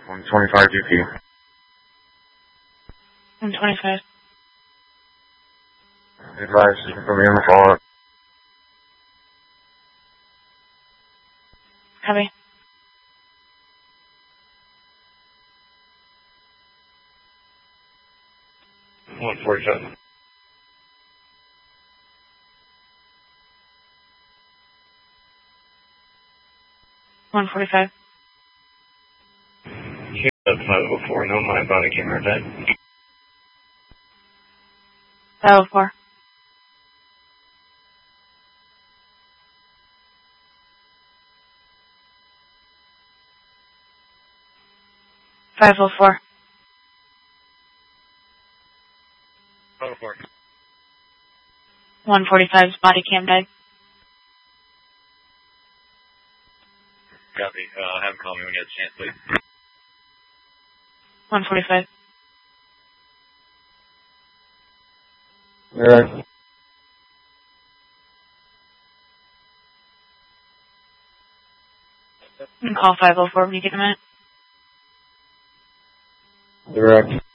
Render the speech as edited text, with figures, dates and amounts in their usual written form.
125 GP. 125. Advise you can put me in the follow-up. Copy. One 47. One 45. Yeah, that's 504. No, my body camera dead. 504. 504. 504. 145's body cam died. Copy. Have him call me when you have a chance, please. 145. Alright. You can call 504 when you get a minute. Direct.